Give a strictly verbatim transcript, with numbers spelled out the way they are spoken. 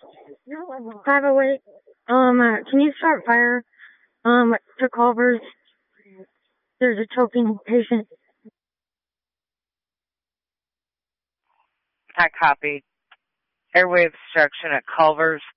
five oh eight. Um, uh, can you start fire? Um, to Culver's. There's a choking patient. I copy. Airway obstruction at Culver's.